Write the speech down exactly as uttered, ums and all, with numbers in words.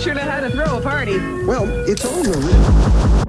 sure know how to throw a party. Well, it's all in the